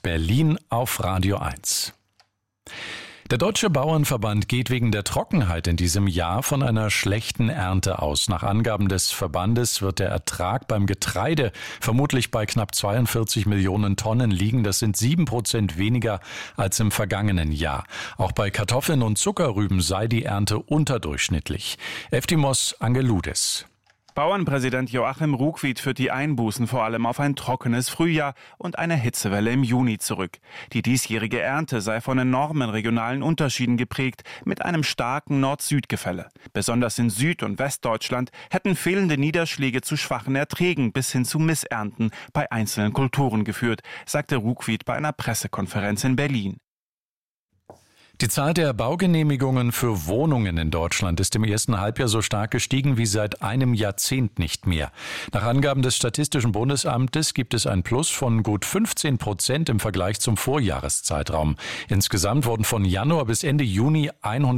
Berlin auf Radio 1. Der Deutsche Bauernverband geht wegen der Trockenheit in diesem Jahr von einer schlechten Ernte aus. Nach Angaben des Verbandes wird der Ertrag beim Getreide vermutlich bei knapp 42 Millionen Tonnen liegen. Das sind 7% weniger als im vergangenen Jahr. Auch bei Kartoffeln und Zuckerrüben sei die Ernte unterdurchschnittlich. Eftimos Angeloudis. Bauernpräsident Joachim Ruckwied führt die Einbußen vor allem auf ein trockenes Frühjahr und eine Hitzewelle im Juni zurück. Die diesjährige Ernte sei von enormen regionalen Unterschieden geprägt, mit einem starken Nord-Süd-Gefälle. Besonders in Süd- und Westdeutschland hätten fehlende Niederschläge zu schwachen Erträgen bis hin zu Missernten bei einzelnen Kulturen geführt, sagte Ruckwied bei einer Pressekonferenz in Berlin. Die Zahl der Baugenehmigungen für Wohnungen in Deutschland ist im ersten Halbjahr so stark gestiegen wie seit einem Jahrzehnt nicht mehr. Nach Angaben des Statistischen Bundesamtes gibt es ein Plus von gut 15% im Vergleich zum Vorjahreszeitraum. Insgesamt wurden von Januar bis Ende Juni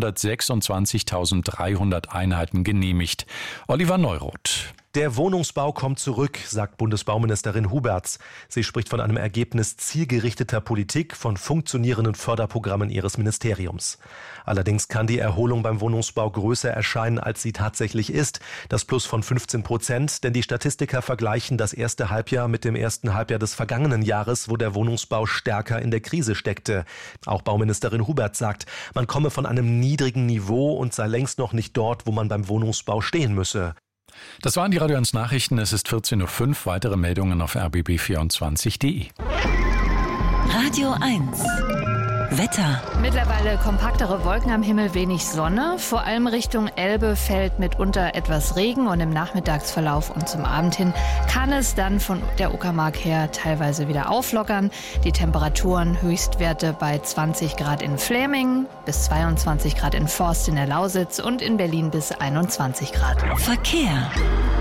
126.300 Einheiten genehmigt. Oliver Neuroth. Der Wohnungsbau kommt zurück, sagt Bundesbauministerin Huberts. Sie spricht von einem Ergebnis zielgerichteter Politik, von funktionierenden Förderprogrammen ihres Ministeriums. Allerdings kann die Erholung beim Wohnungsbau größer erscheinen, als sie tatsächlich ist. Das Plus von 15%, denn die Statistiker vergleichen das erste Halbjahr mit dem ersten Halbjahr des vergangenen Jahres, wo der Wohnungsbau stärker in der Krise steckte. Auch Bauministerin Huberts sagt, man komme von einem niedrigen Niveau und sei längst noch nicht dort, wo man beim Wohnungsbau stehen müsse. Das waren die Radio 1 Nachrichten. Es ist 14.05 Uhr. Weitere Meldungen auf rbb24.de. Radio 1. Wetter. Mittlerweile kompaktere Wolken am Himmel, wenig Sonne. Vor allem Richtung Elbe fällt mitunter etwas Regen und im Nachmittagsverlauf und zum Abend hin kann es dann von der Uckermark her teilweise wieder auflockern. Die Temperaturen Höchstwerte bei 20 Grad in Flämingen, bis 22 Grad in Forst in der Lausitz und in Berlin bis 21 Grad. Verkehr.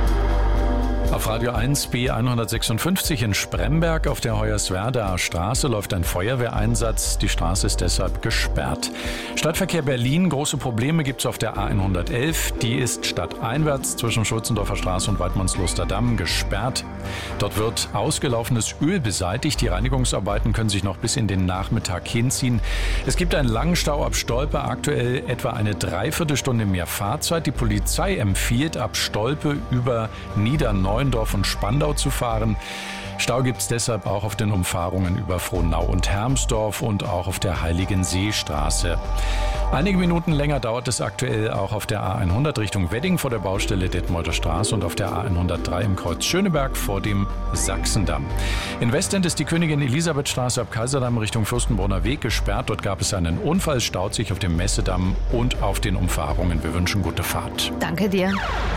Auf Radio 1 B156 in Spremberg auf der Hoyerswerdaer Straße läuft ein Feuerwehreinsatz. Die Straße ist deshalb gesperrt. Stadtverkehr Berlin, große Probleme gibt es auf der A111. Die ist stadteinwärts zwischen Schulzendorfer Straße und Waidmannsluster Damm gesperrt. Dort wird ausgelaufenes Öl beseitigt. Die Reinigungsarbeiten können sich noch bis in den Nachmittag hinziehen. Es gibt einen langen Stau ab Stolpe, aktuell etwa eine Dreiviertelstunde mehr Fahrzeit. Die Polizei empfiehlt, ab Stolpe über Niederneuendorf und Spandau zu fahren. Stau gibt es deshalb auch auf den Umfahrungen über Frohnau und Hermsdorf und auch auf der Heiligenseestraße. Einige Minuten länger dauert es aktuell auch auf der A100 Richtung Wedding vor der Baustelle Detmolder Straße und auf der A103 im Kreuz Schöneberg vor dem Sachsendamm. In Westend ist die Königin Elisabeth Straße ab Kaiserdamm Richtung Fürstenbrunner Weg gesperrt. Dort gab es einen Unfall, es staut sich auf dem Messedamm und auf den Umfahrungen. Wir wünschen gute Fahrt. Danke dir.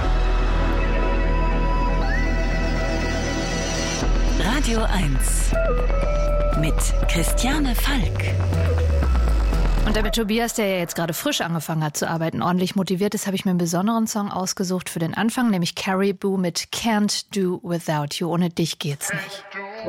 Radio 1 mit Christiane Falk. Und damit Tobias, der ja jetzt gerade frisch angefangen hat zu arbeiten, ordentlich motiviert ist, habe ich mir einen besonderen Song ausgesucht für den Anfang, nämlich Caribou mit Can't Do Without You. Ohne dich geht's nicht.